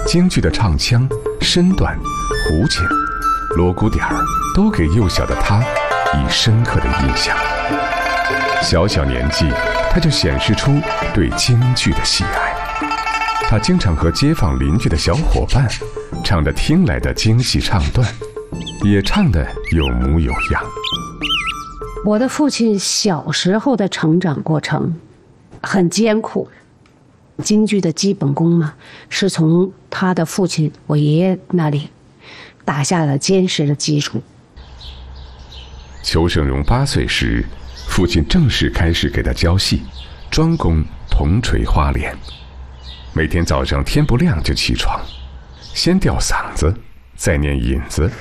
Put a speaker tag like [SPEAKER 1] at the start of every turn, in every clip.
[SPEAKER 1] 京剧的唱腔、身段、弧浅、锣鼓点儿，都给幼小的他以深刻的印象。小小年纪，他就显示出对京剧的喜爱。他经常和街坊邻居的小伙伴唱着听来的京戏唱段，也唱得有模有样。
[SPEAKER 2] 我的父亲小时候的成长过程很艰苦，京剧的基本功嘛，是从他的父亲我爷爷那里打下了坚实的基础。
[SPEAKER 1] 裘盛戎8岁时，父亲正式开始给他教戏，专攻铜锤花脸。每天早上天不亮就起床，先吊嗓子，再念引子。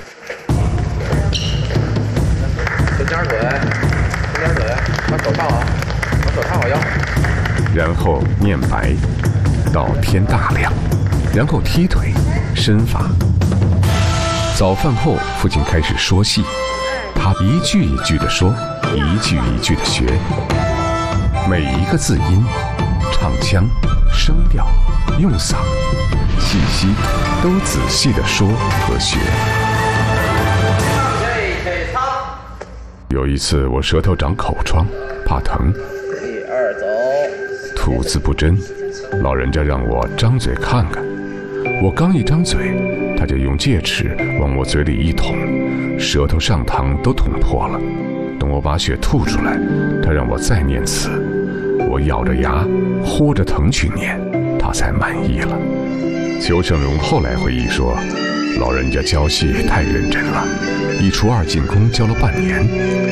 [SPEAKER 3] 蹲点腿，把手套好，把手套好腰。
[SPEAKER 1] 然后念白，到天大亮，然后踢腿、身法。早饭后，父亲开始说戏，他一句一句地说，一句一句地学，每一个字音、唱腔、声调、用嗓、气息都仔细地说和学。有一次我舌头长口疮，怕疼，
[SPEAKER 3] 第二走，
[SPEAKER 1] 吐字不真，老人家让我张嘴看看，我刚一张嘴，他就用戒尺往我嘴里一捅，舌头上膛都捅破了。等我把血吐出来，他让我再念词，我咬着牙豁着疼去念，他才满意了。裘盛戎后来回忆说，老人家教戏太认真了，一出二进宫教了半年。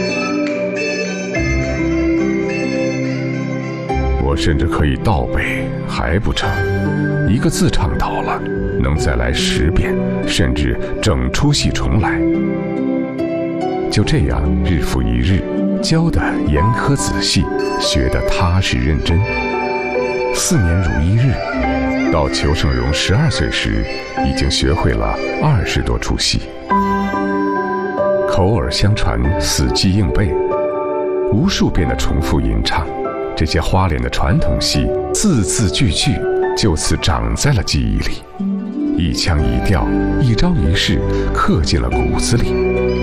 [SPEAKER 1] 我甚至可以倒背，还不成，一个字唱倒了，能再来10遍，甚至整出戏重来。就这样日复一日，教得严苛仔细，学得踏实认真。4年如一日，到裘盛戎12岁时，已经学会了20多出戏。口耳相传，死记硬背，无数遍的重复吟唱，这些花脸的传统戏，字字句句就此长在了记忆里，一腔一调，一招一式，刻进了骨子里。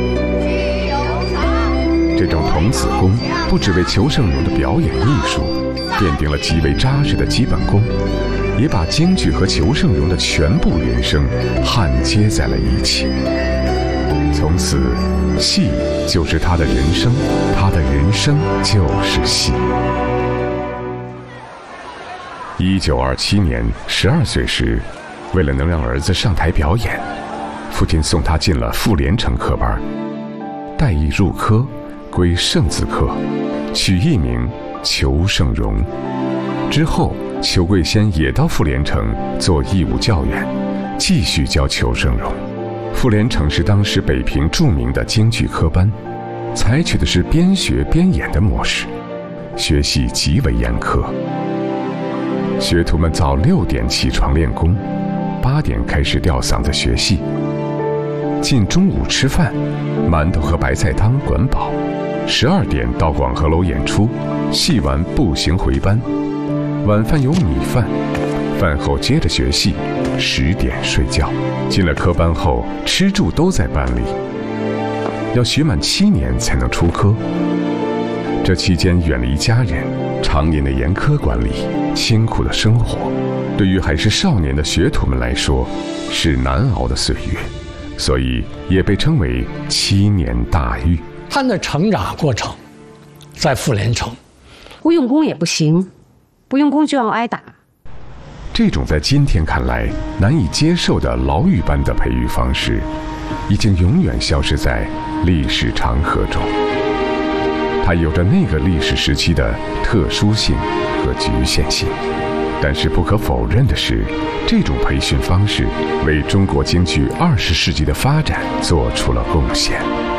[SPEAKER 1] 这种童子功不只为裘盛戎的表演艺术奠定了极为扎实的基本功，也把京剧和裘盛戎的全部人生焊接在了一起。从此，戏就是他的人生，他的人生就是戏。1927年12岁时，为了能让儿子上台表演，父亲送他进了傅连城科班，待艺入科，归圣字科，取艺名裘盛戎。之后，裘桂仙也到傅连城做义务教员，继续教裘盛戎。傅连城是当时北平著名的京剧科班，采取的是边学边演的模式，学习极为严苛。学徒们早6点起床练功，8点开始吊嗓子学戏。进中午吃饭，馒头和白菜汤管饱。12点到广和楼演出，戏完步行回班。晚饭有米饭，饭后接着学戏，10点睡觉。进了科班后，吃住都在班里，要学满7年才能出科。这期间远离家人，常年的严苛管理，辛苦的生活，对于还是少年的学徒们来说，是难熬的岁月，所以也被称为7年大狱。
[SPEAKER 4] 他的成长过程，在傅连城，
[SPEAKER 2] 不用功也不行，不用功就要挨打。
[SPEAKER 1] 这种在今天看来难以接受的牢狱般的培育方式，已经永远消失在历史长河中。它有着那个历史时期的特殊性和局限性，但是不可否认的是，这种培训方式为中国京剧20世纪的发展做出了贡献。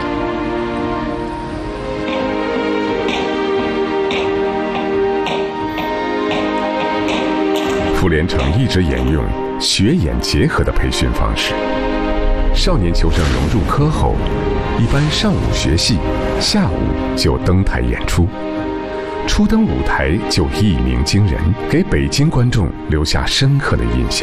[SPEAKER 1] 傅连城一直沿用学演结合的培训方式。少年裘盛戎入科后，一般上午学戏，下午就登台演出。初登舞台就一鸣惊人，给北京观众留下深刻的印象。